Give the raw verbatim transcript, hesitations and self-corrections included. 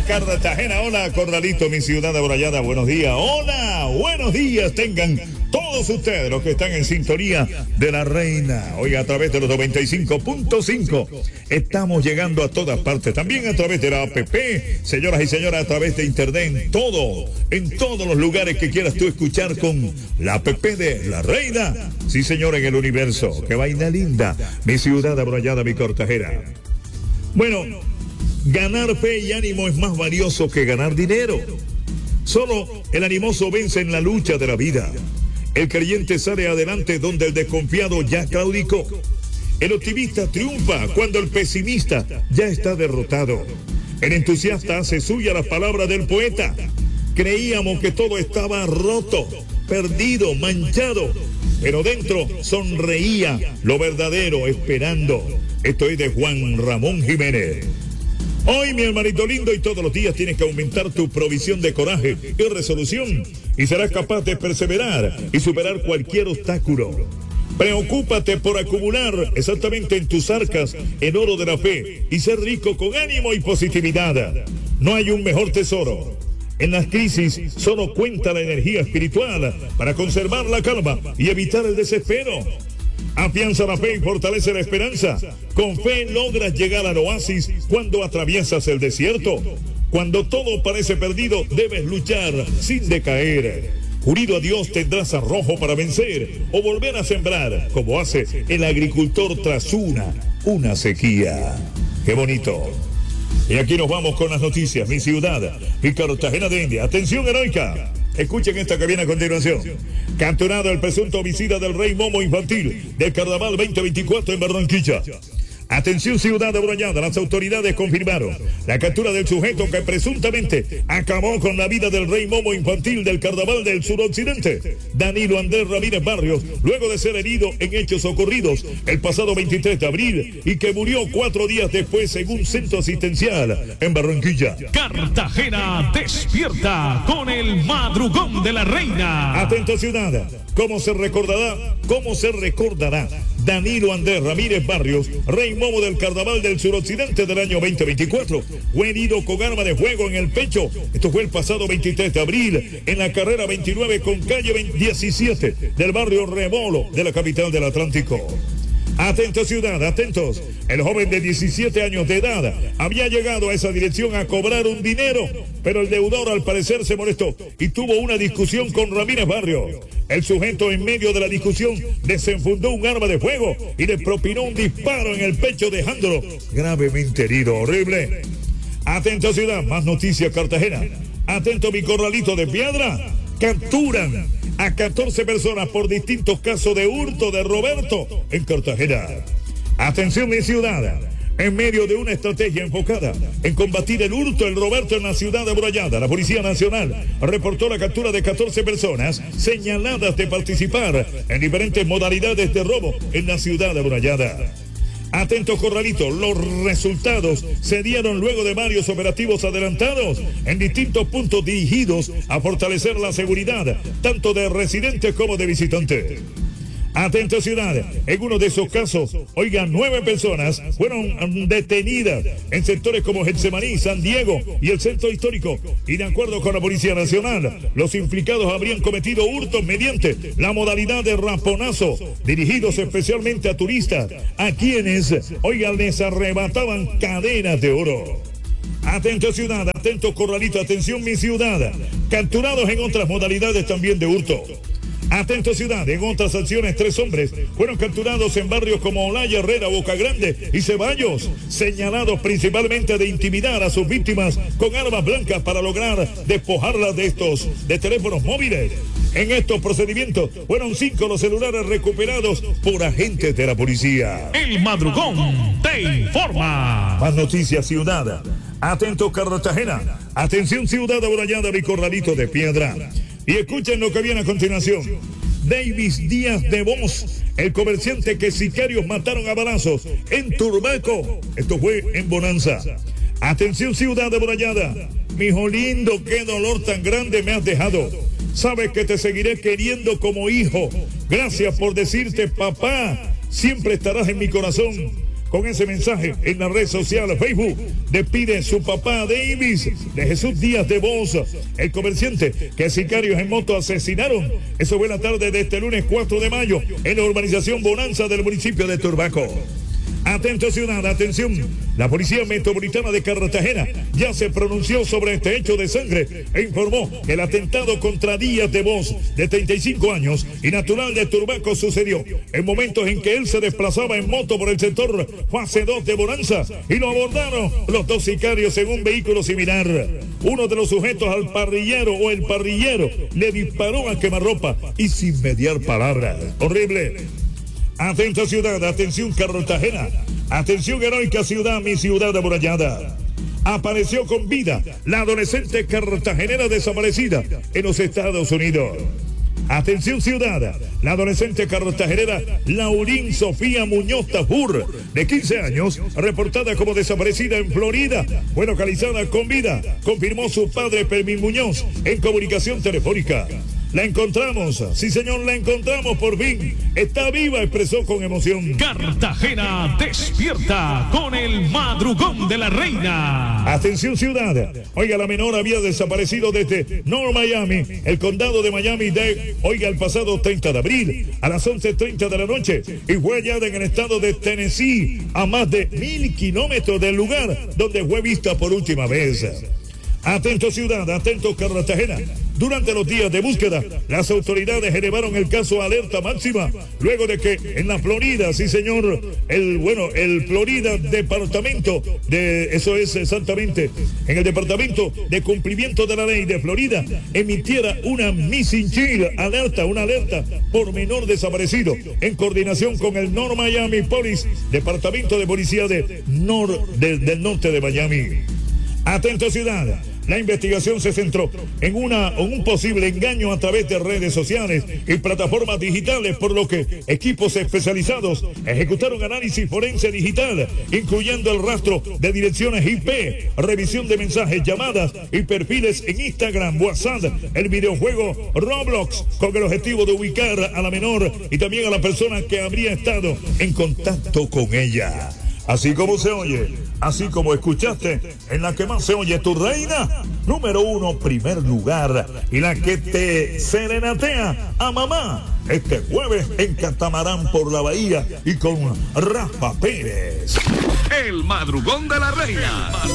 Cartagena, hola Corralito, mi ciudad abrayada, buenos días, hola, buenos días tengan todos ustedes los que están en sintonía de La Reina. Hoy a través de los noventa y cinco punto cinco estamos llegando a todas partes, también a través de la app, señoras y señores, a través de internet, en todo, en todos los lugares que quieras tú escuchar con la app de La Reina. Sí, señor, en el universo. Qué vaina linda, mi ciudad abrayada, mi Cartagena. Bueno, ganar fe y ánimo es más valioso que ganar dinero. Solo el animoso vence en la lucha de la vida. El creyente sale adelante donde el desconfiado ya claudicó. El optimista triunfa cuando el pesimista ya está derrotado. El entusiasta hace suya las palabras del poeta. Creíamos que todo estaba roto, perdido, manchado, pero dentro sonreía lo verdadero esperando. Esto es de Juan Ramón Jiménez. Hoy, mi hermanito lindo, y todos los días tienes que aumentar tu provisión de coraje y resolución y serás capaz de perseverar y superar cualquier obstáculo. Preocúpate por acumular exactamente en tus arcas el oro de la fe y ser rico con ánimo y positividad. No hay un mejor tesoro. En las crisis solo cuenta la energía espiritual para conservar la calma y evitar el desespero. Afianza la fe y fortalece la esperanza. Con fe logras llegar al oasis cuando atraviesas el desierto. Cuando todo parece perdido, debes luchar sin decaer. Unido a Dios tendrás arrojo para vencer o volver a sembrar, como hace el agricultor tras una, una sequía. ¡Qué bonito! Y aquí nos vamos con las noticias, mi ciudad, mi Cartagena de India. Atención heroica. Escuchen esta que viene a continuación. Capturado el presunto homicida del Rey Momo infantil del Carnaval veinte veinticuatro en Barranquilla. Atención, ciudad abrayada, las autoridades confirmaron la captura del sujeto que presuntamente acabó con la vida del Rey Momo infantil del Carnaval del Suroccidente, Danilo Andrés Ramírez Barrios, luego de ser herido en hechos ocurridos el pasado veintitrés de abril y que murió cuatro días después en un centro asistencial en Barranquilla. Cartagena despierta con el madrugón de la reina. Atento, ciudad. ¿Cómo se recordará? ¿Cómo se recordará? Danilo Andrés Ramírez Barrios, Rey Momo del Carnaval del Suroccidente del año veinte veinticuatro, fue herido con arma de fuego en el pecho. Esto fue el pasado veintitrés de abril en la carrera veintinueve con calle diecisiete del barrio Remolo de la capital del Atlántico. Atentos, ciudad, atentos. El joven de diecisiete años de edad había llegado a esa dirección a cobrar un dinero, pero el deudor al parecer se molestó y tuvo una discusión con Ramírez Barrios. El sujeto en medio de la discusión desenfundó un arma de fuego y le propinó un disparo en el pecho dejándolo gravemente herido. Horrible. Atento, ciudad, más noticias, Cartagena. Atento, mi Corralito de Piedra. Capturan a catorce personas por distintos casos de hurto de Roberto en Cartagena. Atención, mi ciudad. En medio de una estrategia enfocada en combatir el hurto del Roberto en la ciudad abrayada, la Policía Nacional reportó la captura de catorce personas señaladas de participar en diferentes modalidades de robo en la ciudad abrayada. Atentos, Corralito, los resultados se dieron luego de varios operativos adelantados en distintos puntos dirigidos a fortalecer la seguridad tanto de residentes como de visitantes. Atentos, ciudad, en uno de esos casos, oigan, nueve personas fueron detenidas en sectores como Getsemaní, San Diego y el centro histórico. Y de acuerdo con la Policía Nacional, los implicados habrían cometido hurtos mediante la modalidad de raponazo, dirigidos especialmente a turistas, a quienes, oigan, les arrebataban cadenas de oro. Atento, ciudad, atento, Corralito, atención, mi ciudad, capturados en otras modalidades también de hurto. Atento, ciudad, en otras acciones tres hombres fueron capturados en barrios como Olaya, Herrera, Boca Grande y Ceballos, señalados principalmente de intimidar a sus víctimas con armas blancas para lograr despojarlas de estos de teléfonos móviles. En estos procedimientos fueron cinco los celulares recuperados por agentes de la policía. El madrugón te informa. Más noticias, ciudad. Atento, Cartagena. Atención, ciudad abrayada, mi Corralito de Piedra. Y escuchen lo que viene a continuación. Davis Díaz de Voz, el comerciante que sicarios mataron a balazos en Turbaco. Esto fue en Bonanza. Atención, ciudad abrayada. Mijo lindo, qué dolor tan grande me has dejado. Sabes que te seguiré queriendo como hijo. Gracias por decirte papá. Siempre estarás en mi corazón. con ese mensaje en la red social Facebook. Despide su papá Davis de Jesús Díaz de Voz, el comerciante que sicarios en moto asesinaron. Eso fue la tarde de este lunes cuatro de mayo en la urbanización Bonanza del municipio de Turbaco. Atento ciudad, atención, la Policía Metropolitana de Cartagena ya se pronunció sobre este hecho de sangre e informó que el atentado contra Díaz de Voz, de treinta y cinco años y natural de Turbaco, sucedió en momentos en que él se desplazaba en moto por el sector fase dos de Bonanza y lo abordaron los dos sicarios en un vehículo similar. Uno de los sujetos al parrillero o el parrillero le disparó a quemarropa y sin mediar palabras. Horrible. Atenta ciudad, atención Cartagena, atención heroica ciudad, mi ciudad amurallada. Apareció con vida la adolescente cartagenera desaparecida en los Estados Unidos. Atención ciudad, la adolescente cartagenera Laurín Sofía Muñoz Tajur, de quince años, reportada como desaparecida en Florida, fue localizada con vida, confirmó su padre Fermín Muñoz en comunicación telefónica. La encontramos, sí señor, la encontramos por fin. Está viva, expresó con emoción. Cartagena despierta con el madrugón de la reina. Atención ciudad, oiga, la menor había desaparecido desde North Miami, el condado de Miami-Dade, oiga, el pasado treinta de abril a las once treinta de la noche y fue hallada en el estado de Tennessee a más de mil kilómetros del lugar donde fue vista por última vez. Atento ciudad, atento Cartagena. Durante los días de búsqueda, las autoridades elevaron el caso a alerta máxima, luego de que en la Florida, sí señor, el, bueno, el Florida Departamento de, eso es exactamente, en el Departamento de Cumplimiento de la Ley de Florida, emitiera una Missing Child alerta, una alerta por menor desaparecido, en coordinación con el North Miami Police, Departamento de Policía de Nor, de, del norte de Miami. Atento ciudad, la investigación se centró en, una, en un posible engaño a través de redes sociales y plataformas digitales, por lo que equipos especializados ejecutaron análisis forense digital, incluyendo el rastro de direcciones I P, revisión de mensajes, llamadas y perfiles en Instagram, WhatsApp, el videojuego Roblox, con el objetivo de ubicar a la menor y también a la persona que habría estado en contacto con ella. Así como se oye, así como escuchaste, en la que más se oye tu reina, número uno, primer lugar, y la que te serenatea a mamá este jueves en Catamarán por la Bahía y con Rafa Pérez. El madrugón de la reina.